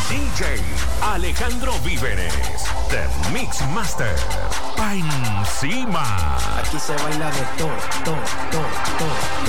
DJ Alejandro Víveres, The Mix Master. Pa' encima. Aquí se baila de todo, todo, todo, todo.